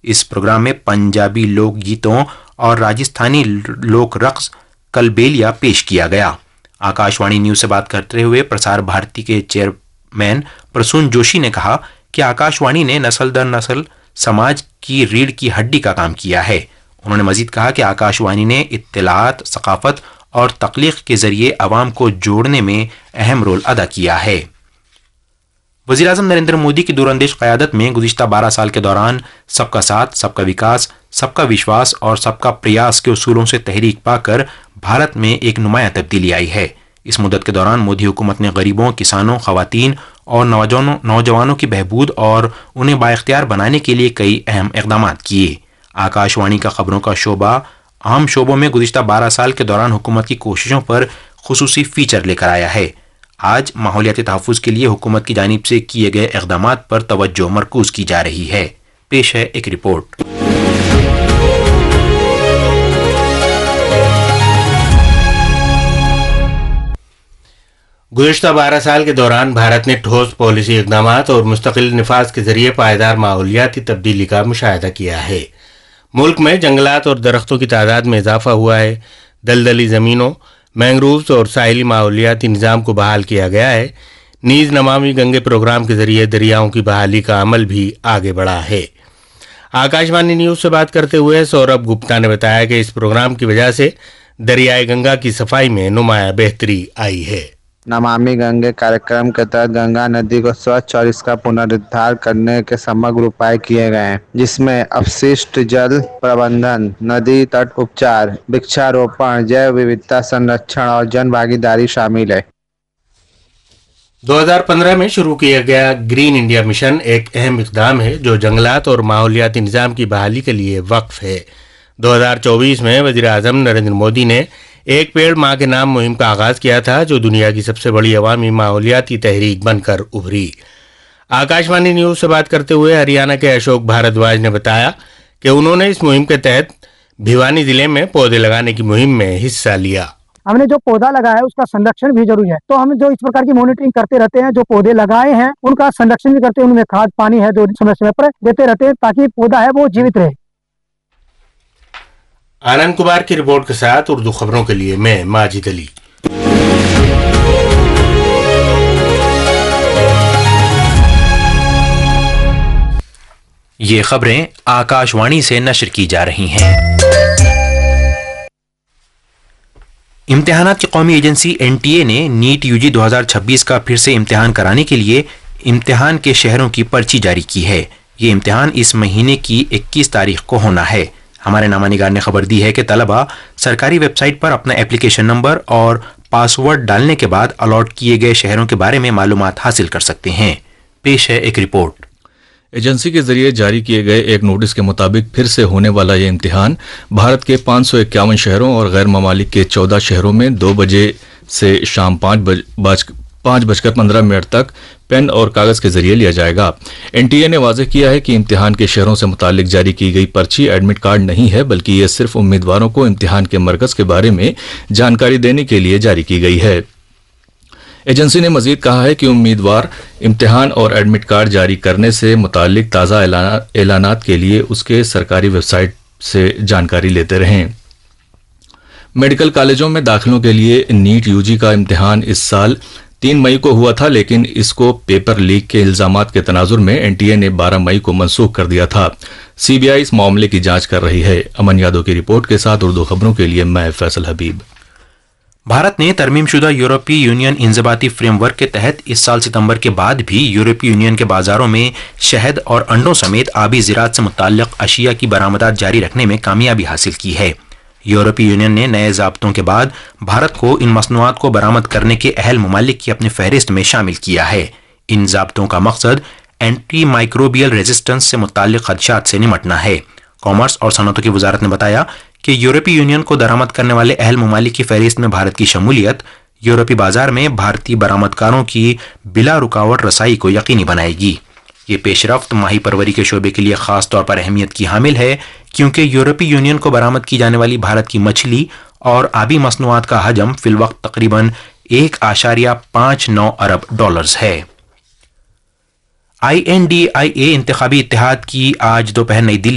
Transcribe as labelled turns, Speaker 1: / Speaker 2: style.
Speaker 1: اس programme میں پنجابی لوک گیتوں اور راجستھانی لوک رقص کلبیلیا پیش کیا گیا۔ آکاشوانی نیوز سے بات کرتے ہوئے پرسار بھارتی کے چیئرمین پرسون جوشی نے کہا کہ آکاشوانی نے نسل در نسل سماج کی ریڑھ کی ہڈی کا کام کیا ہے۔ انہوں نے مزید کہا کہ آکاشوانی نے اطلاعات، ثقافت اور تخلیق کے ذریعے عوام کو جوڑنے میں اہم رول ادا کیا ہے۔ وزیراعظم نریندر مودی کی دوراندیش قیادت میں گزشتہ 12 سال کے دوران سب کا ساتھ، سب کا وکاس، سب کا وشواس اور سب کا پریاس کے اصولوں سے تحریک پا کر بھارت میں ایک نمایاں تبدیلی آئی ہے۔ اس مدت کے دوران مودی حکومت نے غریبوں، کسانوں، خواتین اور نوجوانوں کی بہبود اور انہیں بااختیار بنانے کے لیے کئی اہم اقدامات کیے۔ آکاشوانی کا خبروں کا شعبہ اہم شعبوں میں گزشتہ 12 سال کے دوران حکومت کی کوششوں پر خصوصی فیچر لے کر آیا ہے۔ آج ماحولیاتی تحفظ کے لیے حکومت کی جانب سے کیے گئے اقدامات پر توجہ مرکوز کی جا رہی ہے۔ پیش ہے ایک رپورٹ۔
Speaker 2: گزشتہ 12 سال کے دوران بھارت نے ٹھوس پالیسی اقدامات اور مستقل نفاذ کے ذریعے پائیدار ماحولیاتی تبدیلی کا مشاہدہ کیا ہے۔ ملک میں جنگلات اور درختوں کی تعداد میں اضافہ ہوا ہے، دلدلی زمینوں، مینگرووز اور ساحلی ماحولیاتی نظام کو بحال کیا گیا ہے، نیز نمامی گنگے پروگرام کے ذریعے دریاؤں کی بحالی کا عمل بھی آگے بڑھا ہے۔ آکاشوانی نیوز سے بات کرتے ہوئے سوربھ گپتا نے بتایا کہ اس پروگرام کی وجہ سے دریائے گنگا کی صفائی میں نمایاں بہتری آئی ہے۔
Speaker 3: نمامی گنگے کارکرم کے تحت گنگا ندی کو سوچھ اور اس کا پنرودھار کرنے کے سمگر اپائے کیے گئے ہیں، جس میں اپششٹ جل پربندھن، ندی تٹ اپچار، وکشاروپن، جیو وودھتا سنرکشن اور جن بھاگیداری شامل ہے۔
Speaker 2: 2015 میں شروع کیا گیا گرین انڈیا مشن ایک اہم اقدام ہے جو جنگلات اور ماحولیاتی نظام کی بحالی کے لیے وقف ہے۔ 2024 میں وزیر اعظم نریندر مودی نے ایک پیڑ ماں کے نام مہم کا آغاز کیا تھا جو دنیا کی سب سے بڑی عوامی ماحولیاتی تحریک بن کر ابھری۔ آکاشوانی نیوز سے بات کرتے ہوئے ہریانہ کے اشوک بھاردواج نے بتایا کہ انہوں نے اس مہم کے تحت بھیوانی ضلع میں پودے لگانے کی مہم میں حصہ لیا۔
Speaker 4: ہم نے جو پودا لگایا ہے اس کا سنرکشن بھی ضروری ہے، تو ہم جو اس پرکار کی مانیٹرنگ کرتے رہتے ہیں، جو پودے لگائے ہیں ان کا سنرکشن بھی کرتے ہیں، ان میں کھاد پانی ہے جو سمے پر دیتے رہتے ہیں تاکہ پودا ہے وہ جیوت رہے۔
Speaker 2: آنند کمار کی رپورٹ کے ساتھ اردو خبروں کے لیے میں ماجد علی۔
Speaker 1: یہ خبریں آکاشوانی سے نشر کی جا رہی ہیں۔ امتحانات کی قومی ایجنسی NTA نے نیٹ UG 2026 کا پھر سے امتحان کرانے کے لیے امتحان کے شہروں کی پرچی جاری کی ہے۔ یہ امتحان اس مہینے کی 21 تاریخ کو ہونا ہے۔ ہمارے نامہ نگار نے خبر دی ہے کہ طلبہ سرکاری ویب سائٹ پر اپنا اپلیکیشن نمبر اور پاسورڈ ڈالنے کے بعد الاٹ کیے گئے شہروں کے بارے میں معلومات حاصل کر سکتے ہیں۔ پیش ہے ایک رپورٹ۔
Speaker 5: ایجنسی کے ذریعے جاری کیے گئے ایک نوٹس کے مطابق پھر سے ہونے والا یہ امتحان بھارت کے 551 شہروں اور غیر ممالک کے 14 شہروں میں 2 بجے سے شام 5:15 تک پین اور کاغذ کے ذریعے لیا جائے گا۔ NTA نے واضح کیا ہے کہ امتحان کے شہروں سے متعلق جاری کی گئی پرچی ایڈمٹ کارڈ نہیں ہے، بلکہ یہ صرف امیدواروں کو امتحان کے مرکز کے بارے میں جانکاری دینے کے لیے جاری کی گئی ہے۔ ایجنسی نے مزید کہا ہے کہ امیدوار امتحان اور ایڈمٹ کارڈ جاری کرنے سے متعلق تازہ اعلانات کے لیے اس کے سرکاری ویب سائٹ سے جانکاری لیتے رہیں۔ میڈیکل کالجوں میں داخلوں کے لیے نیٹ UG کا امتحان اس سال 3 مئی کو ہوا تھا، لیکن اس کو پیپر لیک کے الزامات کے تناظر میں NTA نے 12 مئی کو منسوخ کر دیا تھا۔ CBI اس معاملے کی جانچ کر رہی ہے۔ امن یادو کی رپورٹ کے ساتھ اردو خبروں کے لیے میں فیصل حبیب۔
Speaker 1: بھارت نے ترمیم شدہ یورپی یونین انضباطی فریم ورک کے تحت اس سال ستمبر کے بعد بھی یورپی یونین کے بازاروں میں شہد اور انڈوں سمیت آبی زراعت سے متعلق اشیاء کی برآمدات جاری رکھنے میں کامیابی حاصل کی ہے۔ یورپی یونین نے نئے ضابطوں کے بعد بھارت کو ان مصنوعات کو برآمد کرنے کے اہل ممالک کی اپنی فہرست میں شامل کیا ہے۔ ان ضابطوں کا مقصد اینٹی مائکروبیل ریزسٹنس سے متعلق خدشات سے نمٹنا ہے۔ کامرس اور صنعتوں کی وزارت نے بتایا کہ یورپی یونین کو درآمد کرنے والے اہل ممالک کی فہرست میں بھارت کی شمولیت یورپی بازار میں بھارتی برآمدکاروں کی بلا رکاوٹ رسائی کو یقینی بنائے گی۔ یہ پیش رفت ماہی پروری کے شعبے کے لیے خاص طور پر اہمیت کی حامل ہے، کیونکہ یورپی یونین کو برآمد کی جانے والی بھارت کی مچھلی اور آبی مصنوعات کا حجم فی الوقت تقریباً $1.59 ارب ہے۔ INDIA انتخابی اتحاد کی آج دوپہر نئی دلی